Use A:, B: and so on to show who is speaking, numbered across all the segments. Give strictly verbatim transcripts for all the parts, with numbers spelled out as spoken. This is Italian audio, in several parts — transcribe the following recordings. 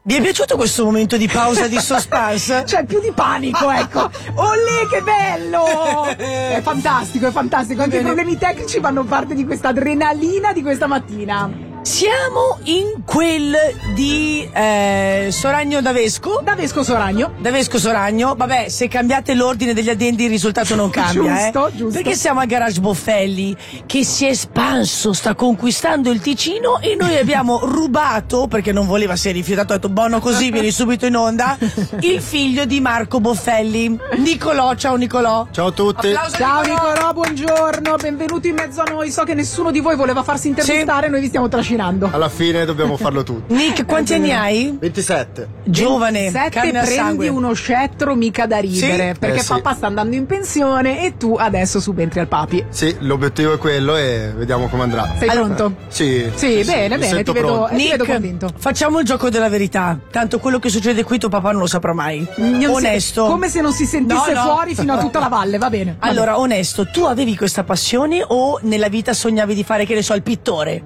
A: Vi è piaciuto questo momento di pausa di suspense?
B: Cioè più di panico, ecco. Olè, che bello! È fantastico, è fantastico. Anche i problemi tecnici fanno parte di questa adrenalina di questa mattina.
A: Siamo in quel di eh, Soragno D'Avesco.
B: D'Avesco Soragno.
A: D'Avesco Soragno. Vabbè, se cambiate l'ordine degli addendi il risultato non cambia.
B: Giusto,
A: eh.
B: giusto.
A: Perché siamo al Garage Boffelli, che si è espanso, sta conquistando il Ticino, e noi abbiamo rubato, perché non voleva, si è rifiutato, ha detto buono così, vieni subito in onda, il figlio di Marco Boffelli, Nicolò. Ciao Nicolò.
C: Ciao a tutti.
A: Applauso.
B: Ciao Nicolò, buongiorno, benvenuto in mezzo a noi. So che nessuno di voi voleva farsi intervistare, sì. Noi vi stiamo trascinando.
C: Alla fine dobbiamo farlo tutti.
A: Nick, quanti anni hai?
C: ventisette.
A: Giovane,
B: Sette,
A: carne a
B: prendi
A: sangue.
B: uno scettro mica da ridere,
A: Sì?
B: perché
C: Eh, sì.
B: papà sta andando in pensione e tu adesso subentri al papi.
C: Sì, l'obiettivo è quello e vediamo come andrà.
B: Sei
A: Allora,
B: pronto?
C: Sì.
B: Sì, bene,
C: mi
B: bene,
C: sento
B: ti vedo,
C: pronto.
B: eh, ti vedo
A: Nick,
B: convinto.
A: facciamo il gioco della verità. Tanto quello che succede qui tuo papà non lo saprà mai.
B: Non si-
A: Onesto.
B: come se non si sentisse
A: No, no.
B: fuori fino a tutta la valle, va bene. va
A: Allora, onesto, tu avevi questa passione o nella vita sognavi di fare, che ne so, il pittore?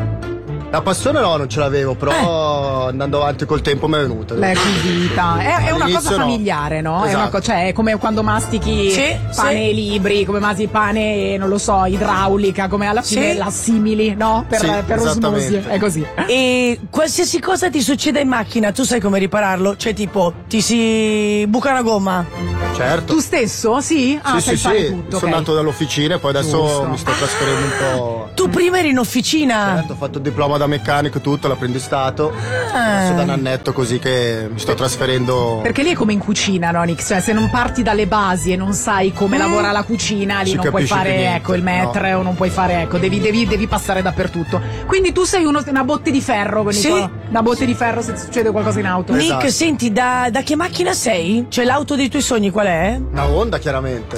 C: La passione no, non ce l'avevo, però andando avanti col tempo mi è venuta.
B: bene. Beh, qui vita. È, è una
C: All'inizio
B: cosa
C: no.
B: familiare, no? È, una
C: Esatto.
B: co- cioè, è come quando mastichi
A: Sì,
B: pane
A: sì.
B: e libri, come mastichi pane, non lo so, idraulica, come alla fine
A: Sì.
B: l'assimili, no? Per,
C: Sì,
B: per osmosi.
C: esattamente.
B: È così.
A: E qualsiasi cosa ti succeda in macchina, tu sai come ripararlo? Cioè, tipo, ti si buca una gomma.
C: Certo.
B: Tu stesso? Sì? Ah,
C: sì,
B: sai
C: sì,
B: fare
C: sì.
B: tutto.
C: Sono
B: ok.
C: andato dall'officina e poi adesso
B: Giusto.
C: mi sto trasferendo un po'.
A: Tu prima eri in officina.
C: Certo, ho fatto il diploma da meccanico e tutto, l'apprendistato. Adesso da un annetto così che mi sto trasferendo.
B: Perché lì è come in cucina, no, Nick? Cioè, se non parti dalle basi e non sai come lavora la cucina, lì
C: Si
B: non puoi
C: capisce
B: fare,
C: più niente,
B: ecco, il maître,
C: no.
B: o non puoi fare, ecco, devi, devi, devi passare dappertutto. Quindi tu sei uno, una botte di ferro, con
A: Sì.
B: Nicola. Una botte di ferro se ti succede qualcosa in auto.
A: Nick,
C: Esatto.
A: senti, da, da che macchina sei? Cioè, l'auto dei tuoi sogni qual è?
C: Una Honda, chiaramente.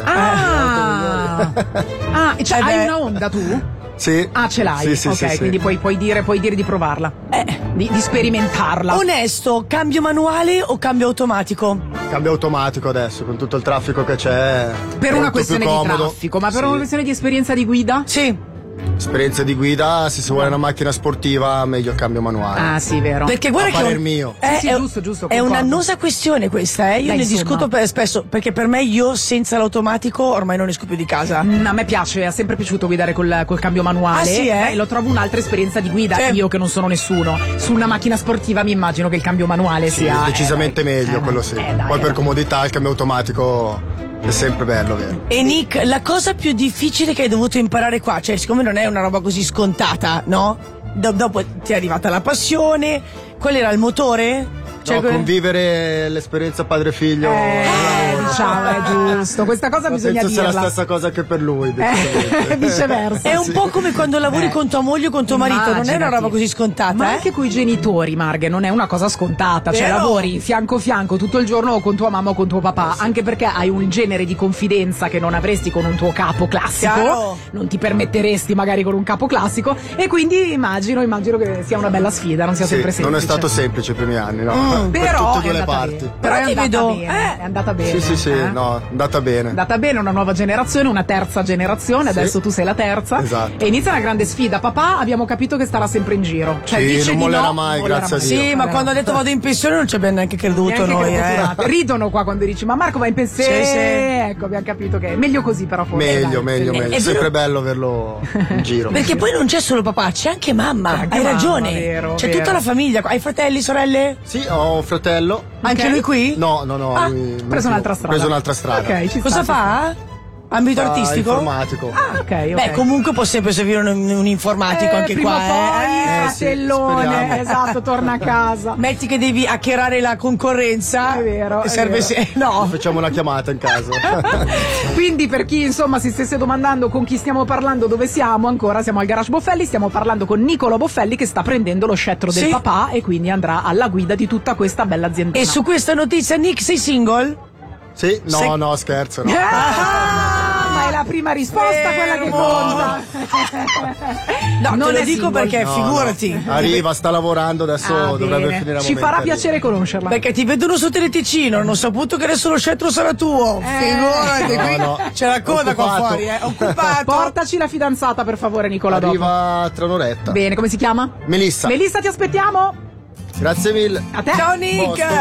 B: Ah, ah e cioè,
A: Eh
B: hai
A: beh.
B: una Honda tu?
C: Sì.
B: Ah, ce l'hai?
C: Sì, sì,
B: ok,
C: sì, sì.
B: quindi Puoi, puoi, dire, puoi dire di provarla,
A: Eh.
B: di, di sperimentarla.
A: Onesto, cambio manuale o cambio automatico?
C: Cambio automatico adesso, con tutto il traffico che c'è.
B: Per
C: molto
B: una questione
C: più
B: di
C: comodo.
B: traffico, ma per
C: Sì.
B: una questione di esperienza di guida?
A: Sì.
C: Esperienza di guida, se si vuole una macchina sportiva, meglio cambio manuale.
B: Ah, sì, vero.
A: Perché guarda
C: A
A: che è
C: parer
A: un-
C: mio.
A: è,
B: Sì,
A: è-
B: giusto, giusto,
A: è
B: concordo.
A: un'annosa questione questa, eh. Io
B: Beh,
A: ne
B: insomma.
A: discuto per- spesso, perché per me io senza l'automatico ormai non esco più di casa.
B: Mm, a me piace, è sempre piaciuto guidare col, col cambio manuale.
A: Ah, sì, eh?
B: Beh, lo trovo un'altra esperienza di guida,
A: Sì.
B: io che non sono nessuno. Su una macchina sportiva mi immagino che il cambio manuale
C: Sì,
B: sia
C: decisamente
B: eh,
C: meglio,
B: eh,
C: quello sì.
B: eh, dai,
C: Poi per
B: dai.
C: comodità il cambio automatico è sempre bello, vero?
A: E Nick, la cosa più difficile che hai dovuto imparare qua, cioè siccome non è una roba così scontata, no? Do- dopo ti è arrivata la passione, qual era il motore? Cioè,
C: No,
A: que-
C: convivere l'esperienza padre-figlio.
B: Eh, diciamo, è giusto. Questa cosa
C: Ma
B: bisogna
C: penso sia la
B: dirla.
C: stessa cosa che per lui.
B: Eh,
C: decisamente.
B: viceversa.
A: È un
C: Sì.
A: po' come quando lavori
B: Eh.
A: con tua moglie o con tuo marito, non è una
B: Immaginati.
A: roba così scontata,
B: Ma
A: eh?
B: anche con i genitori, Marghe, non è una cosa scontata. Cioè,
A: Vero?
B: lavori fianco a fianco tutto il giorno o con tua mamma o con tuo papà, anche perché hai un genere di confidenza che non avresti con un tuo capo classico.
A: Chiaro.
B: Non ti permetteresti magari con un capo classico. E quindi immagino, immagino che sia una bella sfida, non sia
C: Sì,
B: sempre semplice.
C: non è stato semplice i primi anni, no?
A: Mm.
C: Per
B: Però
C: tutte e due
B: è
C: le
B: andata
C: parti.
B: bene.
A: Però
B: Però è
A: ti
B: andata
A: vedo-
B: bene.
A: eh.
B: È andata bene.
C: Sì, sì, sì,
B: eh?
C: no, è andata bene.
B: È andata bene, una nuova generazione, una terza generazione,
C: Sì.
B: adesso tu sei la terza.
C: Esatto.
B: E inizia una grande sfida. Papà abbiamo capito che starà sempre in giro. Cioè,
C: Sì,
B: dice
C: non
B: di
C: mollerà
B: no,
C: mai,
B: mollerà
C: grazie a
B: mai.
C: Dio.
A: Sì, ma
B: Mollerà
A: quando ha
B: mai.
A: detto vado in pensione non ci abbiamo neanche creduto
B: Neanche
A: noi,
B: credo
A: eh.
B: durante. Ridono qua quando dici ma Marco va in pensione.
A: Sì, sì.
B: Ecco, abbiamo capito che è meglio così però forse.
C: Meglio,
B: dai.
C: meglio,
B: Sì.
C: meglio.
A: è
C: È
A: vero-
C: sempre bello averlo in giro.
A: Perché poi non c'è solo papà, c'è anche mamma.
B: C'è anche
A: Hai
B: mamma,
A: ragione.
B: vero,
A: c'è
B: vero.
A: tutta la famiglia. Hai fratelli, sorelle?
C: Sì, ho un fratello.
A: Anche
B: Ok.
A: lui qui?
C: No, no, no.
A: Ah,
C: lui-
B: Ha preso un'altra strada.
C: Ha preso un'altra strada.
B: Ok, ci
A: Cosa
B: sta.
A: fa? Ambito
C: Fa
A: artistico?
C: Informatico.
B: Ah, ok, ok.
A: Beh, comunque può sempre servire un, un informatico
B: Eh,
A: anche
B: prima
A: qua.
B: o poi,
A: eh.
C: Eh,
B: fratellone,
C: sì, speriamo.
B: esatto, torna a casa.
A: Metti che devi hackerare la concorrenza.
B: È vero, è
A: Serve
B: vero.
A: se- no.
C: Facciamo una chiamata in caso.
B: Quindi per chi insomma si stesse domandando con chi stiamo parlando, dove siamo, ancora siamo al Garage Boffelli, stiamo parlando con Nicolò Boffelli che sta prendendo lo scettro del
A: Sì.
B: papà e quindi andrà alla guida di tutta questa bella azienda.
A: E su questa notizia, Nick, sei single?
C: Sì, no,
A: Se-
C: no, scherzo, no.
B: Ah, ma è la prima risposta quella che conta.
A: No,
B: Non
A: te lo
B: è
A: dico
B: single.
A: perché
C: No,
A: figurati.
C: no. Arriva, sta lavorando, adesso
B: Ah,
C: dovrebbe
B: bene.
C: finire a
B: Ci
C: momento
B: farà
C: lì.
B: piacere conoscerla.
A: Perché ti vedono su Teleticino, non ho saputo che adesso lo scettro sarà tuo. Figurati,
C: No,
A: qui
C: no.
A: c'è la coda qua
C: Occupato.
A: fuori, eh. Occupato.
B: Portaci la fidanzata per favore Nicola dopo.
C: Arriva tra un'oretta.
B: Bene, come si chiama?
C: Melissa.
B: Melissa, ti aspettiamo?
C: Grazie mille.
B: A te.
A: Ciao Nick!
C: Posto.